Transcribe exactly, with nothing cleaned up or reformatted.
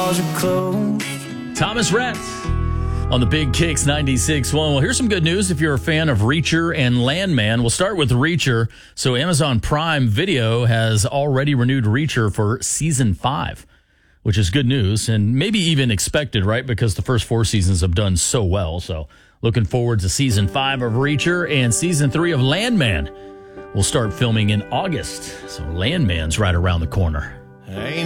stores are closed. Thomas Rhett on the Big Kicks ninety-six point one. Well, here's some good news if you're a fan of Reacher and Landman. We'll start with Reacher. So Amazon Prime Video has already renewed Reacher for season five, which is good news and maybe even expected, right? Because the first four seasons have done so well. So looking forward to season five of Reacher, and season three of Landman will start filming in August. So Landman's right around the corner. Ain't